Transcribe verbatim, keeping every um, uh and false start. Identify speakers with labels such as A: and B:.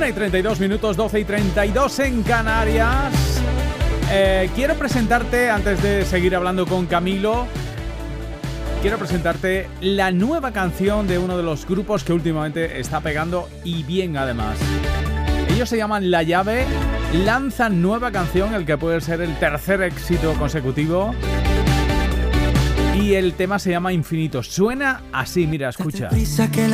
A: una y treinta y dos minutos, doce y treinta y dos en Canarias. Eh, quiero presentarte, antes de seguir hablando con Camilo, quiero presentarte la nueva canción de uno de los grupos que últimamente está pegando y bien además. Ellos se llaman La Llave, lanzan nueva canción, el que puede ser el tercer éxito consecutivo. Y el tema se llama Infinito. Suena así, mira, escucha.